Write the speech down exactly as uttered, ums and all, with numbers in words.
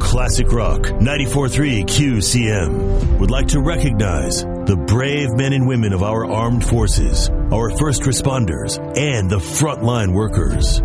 Classic Rock ninety-four point three Q C M would like to recognize the brave men and women of our armed forces, our first responders, and the frontline workers.